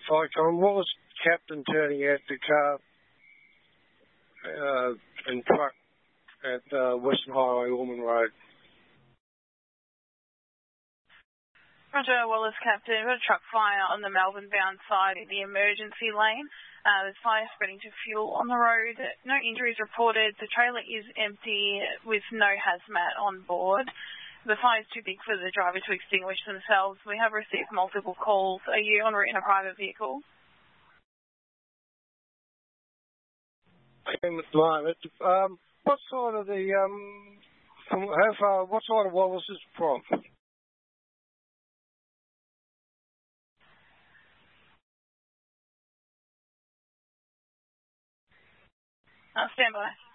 Icon, what was Captain turning out the car and truck at Western Highway, Ormond Road? Roger, Wallace Captain. We've got a truck fire on the Melbourne-bound side in the emergency lane. There's fire spreading to fuel on the road. No injuries reported. The trailer is empty with no hazmat on board. The fire is too big for the driver to extinguish themselves. We have received multiple calls. Are you en route in a private vehicle? I am at the moment. What side of what side of Wallace is it from? Stand by.